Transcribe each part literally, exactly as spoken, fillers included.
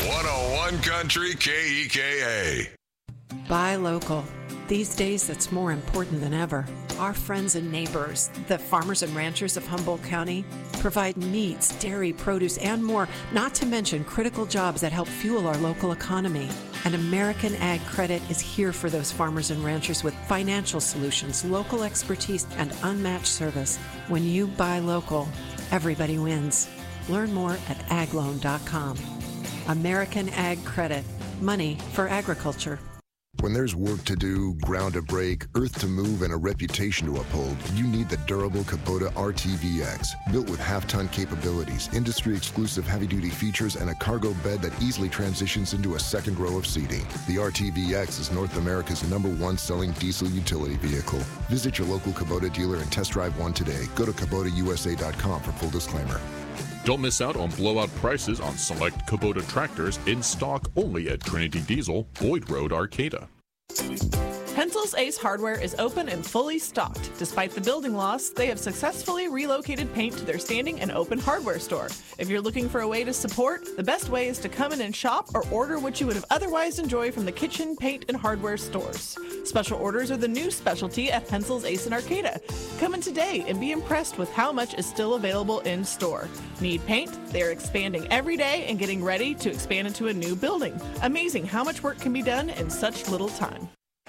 one oh one Country K E K A. Buy local. These days, that's more important than ever. Our friends and neighbors, the farmers and ranchers of Humboldt County, provide meats, dairy, produce, and more, not to mention critical jobs that help fuel our local economy. And American Ag Credit is here for those farmers and ranchers with financial solutions, local expertise, and unmatched service. When you buy local, everybody wins. Learn more at ag loan dot com. American Ag Credit. Money for agriculture. When there's work to do, ground to break, earth to move, and a reputation to uphold, you need the durable Kubota R T V X. Built with half-ton capabilities, industry-exclusive heavy-duty features, and a cargo bed that easily transitions into a second row of seating. The R T V X is North America's number one selling diesel utility vehicle. Visit your local Kubota dealer and test drive one today. Go to Kubota U S A dot com for full disclaimer. Don't miss out on blowout prices on select Kubota tractors in stock only at Trinity Diesel, Boyd Road, Arcata. Hensel's Ace Hardware is open and fully stocked. Despite the building loss, they have successfully relocated paint to their standing and open hardware store. If you're looking for a way to support, the best way is to come in and shop or order what you would have otherwise enjoyed from the kitchen, paint, and hardware stores. Special orders are the new specialty at Hensel's Ace in Arcata. Come in today and be impressed with how much is still available in store. Need paint? They're expanding every day and getting ready to expand into a new building. Amazing how much work can be done in such little time.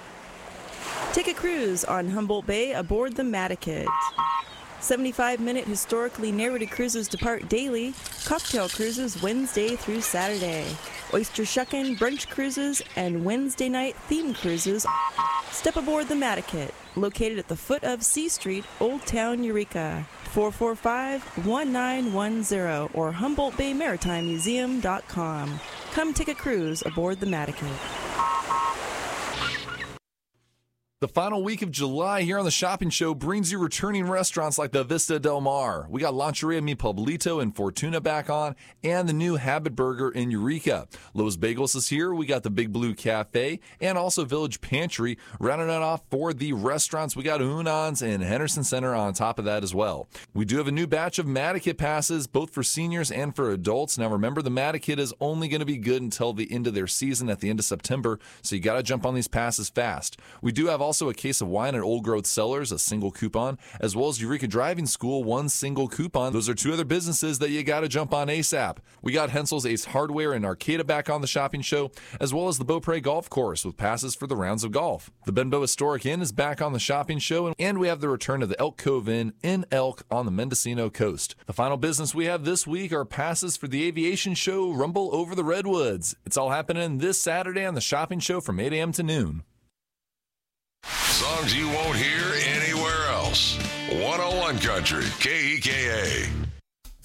Take a cruise on Humboldt Bay aboard the Mataket. seventy-five minute historically narrated cruises depart daily, cocktail cruises Wednesday through Saturday, oyster shucking, brunch cruises, and Wednesday night theme cruises. Step aboard the Mataket, located at the foot of C Street, Old Town, Eureka. four four five, one nine one zero or Humboldt Bay Maritime Museum dot com. Come take a cruise aboard the Mataket. The final week of July here on the Shopping Show brings you returning restaurants like the Vista Del Mar. We got Lancheria Mi Pueblito and Fortuna back on, and the new Habit Burger in Eureka. Lowe's Bagels is here. We got the Big Blue Cafe and also Village Pantry. Rounding it off for the restaurants, we got Unans and Henderson Center on top of that as well. We do have a new batch of Mataket passes, both for seniors and for adults. Now remember, the Mataket is only going to be good until the end of their season at the end of September, so you got to jump on these passes fast. We do have also Also, a case of wine at Old Growth Cellars, a single coupon, as well as Eureka Driving School, one single coupon. Those are two other businesses that you got to jump on ASAP. We got Hensel's Ace Hardware and Arcata back on the Shopping Show, as well as the Beaupre Golf Course with passes for the rounds of golf. The Benbow Historic Inn is back on the Shopping Show, and we have the return of the Elk Cove Inn in Elk on the Mendocino Coast. The final business we have this week are passes for the aviation show Rumble Over the Redwoods. It's all happening this Saturday on the Shopping Show from eight a.m. to noon. Songs you won't hear anywhere else. one oh one Country, K E K A.